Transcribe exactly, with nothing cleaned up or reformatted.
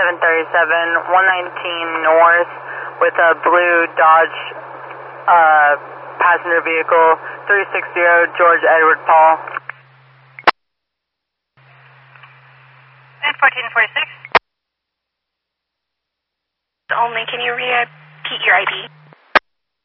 seven thirty-seven, one nineteen north with a blue Dodge uh, passenger vehicle, three sixty George Edward Paul. And fourteen forty-six. Only, can you repeat your I D?